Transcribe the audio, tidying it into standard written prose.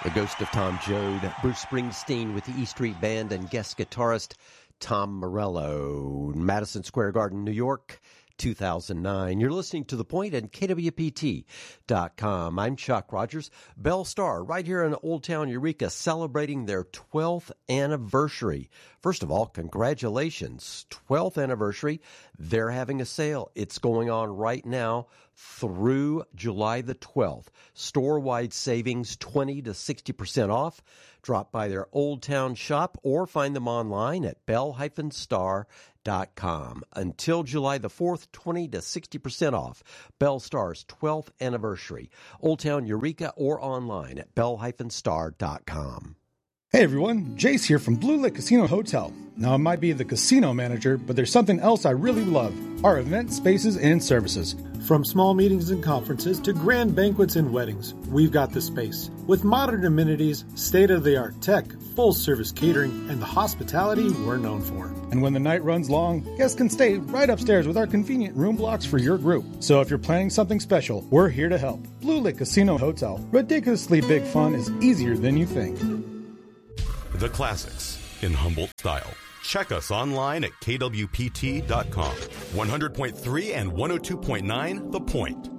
The Ghost of Tom Joad, Bruce Springsteen with the E Street Band and guest guitarist Tom Morello, Madison Square Garden, New York, 2009. You're listening to The Point at KWPT.com. I'm Chuck Rogers. Bell Star, right here in Old Town Eureka, celebrating their 12th anniversary. First of all, congratulations. 12th anniversary. They're having a sale. It's going on right now through July the 12th. Store-wide savings, 20 to 60% off. Drop by their Old Town shop or find them online at bell-star.com. Until July the 4th, 20 to 60% off. Bell Star's 12th anniversary. Old Town Eureka or online at bell-star.com. Hey everyone, Jace here from Blue Lake Casino Hotel. Now I might be the casino manager, but there's something else I really love. Our event spaces and services. From small meetings and conferences to grand banquets and weddings, we've got the space. With modern amenities, state-of-the-art tech, full-service catering, and the hospitality we're known for. And when the night runs long, guests can stay right upstairs with our convenient room blocks for your group. So if you're planning something special, we're here to help. Blue Lake Casino Hotel. Ridiculously big fun is easier than you think. The classics in Humboldt style. Check us online at kwpt.com. 100.3 and 102.9 The Point.